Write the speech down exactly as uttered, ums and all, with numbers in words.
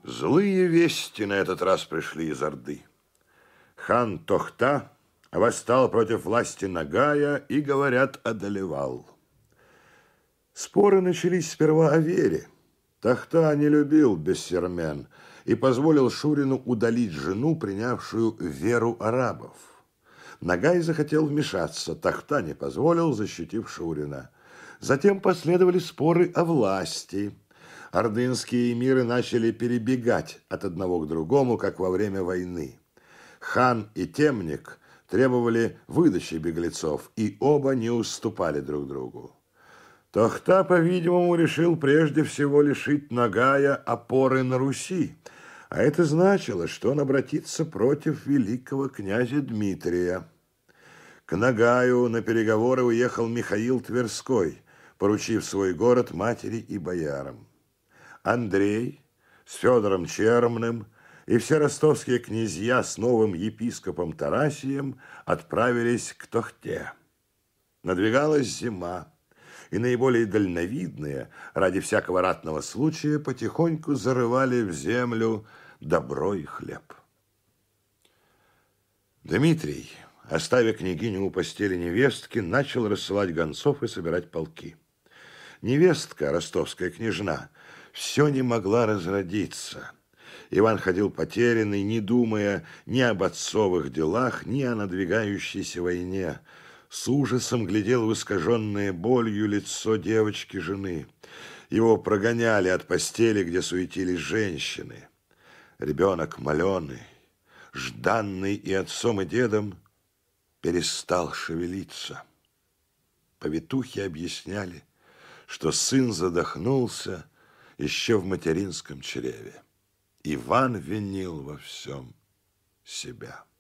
Злые вести на этот раз пришли из Орды. Хан Тохта восстал против власти Нагая и, говорят, одолевал. Споры начались сперва о вере. Тохта не любил бессермен и позволил Шурину удалить жену, принявшую веру арабов. Нагай захотел вмешаться, Тохта не позволил, защитив Шурина. Затем последовали споры о власти. Ордынские эмиры начали перебегать от одного к другому, как во время войны. Хан и темник требовали выдачи беглецов, и оба не уступали друг другу. Тохта, по-видимому, решил прежде всего лишить Нагая опоры на Руси, а это значило, что он обратится против великого князя Дмитрия. К Нагаю на переговоры уехал Михаил Тверской, поручив свой город матери и боярам. Андрей с Федором Чермным и все ростовские князья с новым епископом Тарасием отправились к Тохте. Надвигалась зима, и наиболее дальновидные, ради всякого ратного случая, потихоньку зарывали в землю добро и хлеб. Дмитрий, оставив княгиню у постели невестки, начал рассылать гонцов и собирать полки. Невестка, ростовская княжна, все не могла разродиться. Иван ходил потерянный, не думая ни об отцовых делах, ни о надвигающейся войне. С ужасом глядел в искаженное болью лицо девочки-жены. Его прогоняли от постели, где суетились женщины. Ребенок маленый, жданный и отцом, и дедом, перестал шевелиться. Повитухи объясняли, что сын задохнулся еще в материнском чреве. Иван винил во всем себя.